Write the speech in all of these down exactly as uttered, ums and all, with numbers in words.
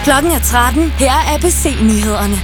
Klokken er tretten. Her er A B C-nyhederne.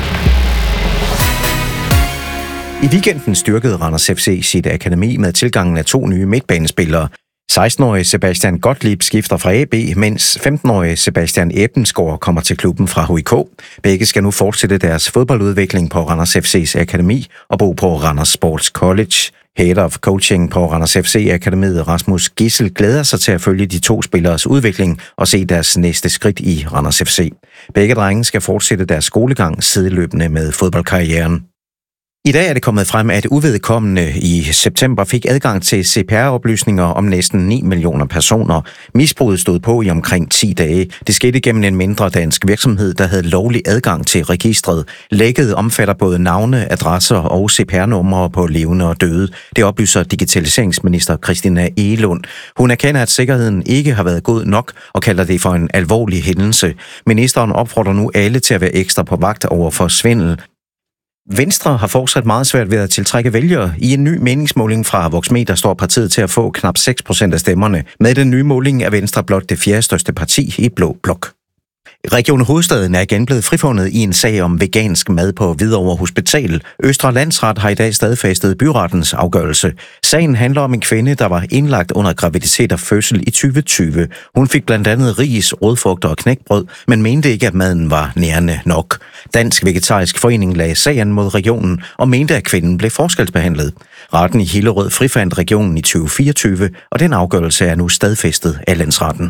I weekenden styrkede Randers F C sit akademi med tilgangen af to nye midtbanespillere. seksten-årige Sebastian Gottlieb skifter fra A B, mens femten-årige Sebastian Ebbensgaard kommer til klubben fra H I K. Begge skal nu fortsætte deres fodboldudvikling på Randers F C's akademi og bo på Randers Sports College. Head of Coaching på Randers F C-akademiet Rasmus Gissel glæder sig til at følge de to spilleres udvikling og se deres næste skridt i Randers F C. Begge drenge skal fortsætte deres skolegang sideløbende med fodboldkarrieren. I dag er det kommet frem, at uvedkommende i september fik adgang til C P R-oplysninger om næsten ni millioner personer. Misbruget stod på i omkring ti dage. Det skete gennem en mindre dansk virksomhed, der havde lovlig adgang til registret. Lækket omfatter både navne, adresser og C P R-numre på levende og døde. Det oplyser digitaliseringsminister Christina Egelund. Hun erkender, at sikkerheden ikke har været god nok og kalder det for en alvorlig hændelse. Ministeren opfordrer nu alle til at være ekstra på vagt over for svindel. Venstre har fortsat meget svært ved at tiltrække vælgere. I en ny meningsmåling fra Voxmeter står partiet til at få knap seks procent af stemmerne. Med den nye måling er Venstre blot det fjerde største parti i Blå Blok. Region Hovedstaden er igen blevet frifundet i en sag om vegansk mad på Hvidovre Hospital. Østre Landsret har i dag stadfæstet byrettens afgørelse. Sagen handler om en kvinde, der var indlagt under graviditet og fødsel i tyve tyve. Hun fik blandt andet ris, rødfrugter og knækbrød, men mente ikke, at maden var nærende nok. Dansk Vegetarisk Forening lagde sagen mod regionen og mente, at kvinden blev forskelsbehandlet. Retten i Hillerød frifandt regionen i tyve fireogtyve, og den afgørelse er nu stadfæstet af landsretten.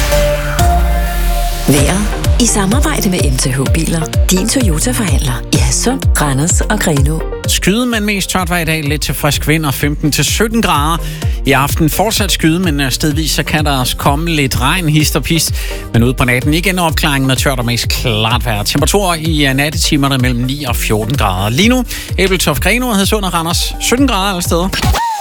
Vejret i samarbejde med M T H Biler. Din Toyota-forhandler i Hadsund, Randers og Grenaa. Skyde, men mest tørt vejr i dag. Lidt til frisk vind og femten til sytten grader. I aften fortsat skyde, men stedvis så kan der også komme lidt regn, hist og pist. Men ude på natten igen opklaringen og tørt og mest klart vejr. Temperaturer i nattetimerne mellem ni og fjorten grader. Lige nu, Ebeltoft, Grenaa, Hadsund og Randers. sytten grader alle steder.